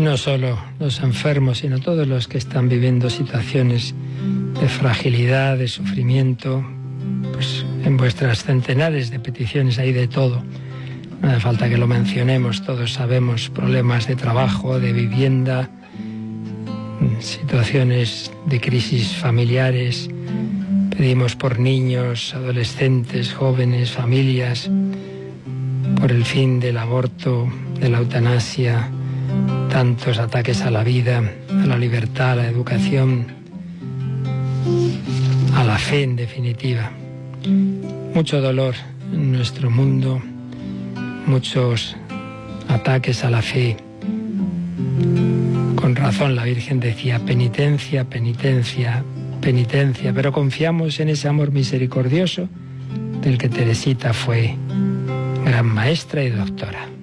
no solo los enfermos, sino todos los que están viviendo situaciones de fragilidad, de sufrimiento, pues en vuestras centenares de peticiones hay de todo. No hace falta que lo mencionemos, todos sabemos, problemas de trabajo, de vivienda, situaciones de crisis familiares. Pedimos por niños, adolescentes, jóvenes, familias, por el fin del aborto, de la eutanasia, tantos ataques a la vida, a la libertad, a la educación, a la fe en definitiva. Mucho dolor en nuestro mundo, muchos ataques a la fe. Con razón la Virgen decía penitencia, penitencia, penitencia, pero confiamos en ese amor misericordioso del que Teresita fue gran maestra y doctora.